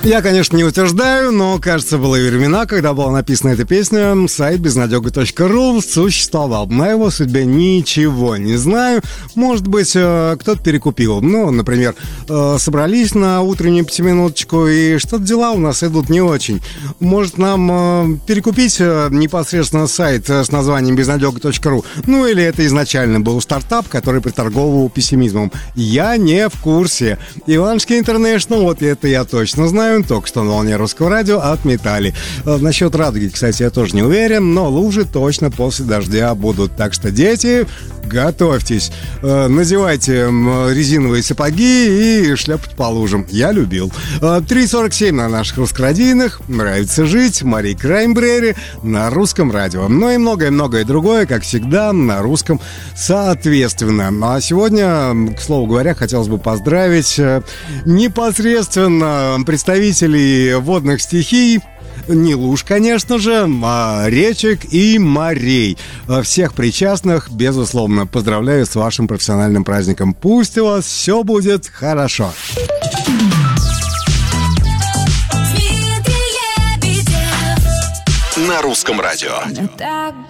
Я, конечно, не утверждаю, но, кажется, были времена, когда была написана эта песня, сайт безнадега.ру существовал. На его судьбе ничего не знаю. Может быть, кто-то перекупил. Ну, например, собрались на утреннюю пятиминуточку, и что-то дела у нас идут не очень. Может, нам перекупить непосредственно сайт с названием безнадега.ру? Ну, или это изначально был стартап, который приторговывал пессимизмом? Я не в курсе. Иванушки Интернешнл, вот это я точно знаю. Только что на волне русского радио отметали. Насчет радуги, кстати, я тоже не уверен, но лужи точно после дождя будут. Так что, дети, готовьтесь. Надевайте резиновые сапоги и шлепать по лужам. Я любил. 3:47 на наших русскорадийных. Нравится жить. Мари Краймбрери на русском радио. Ну и многое-многое другое, как всегда, на русском соответственно. А сегодня, к слову говоря, хотелось бы поздравить непосредственно представителей водных стихий, не луж, конечно же, а речек и морей. Всех причастных, безусловно, поздравляю с вашим профессиональным праздником. пусть у вас все будет хорошо. На русском радио. Так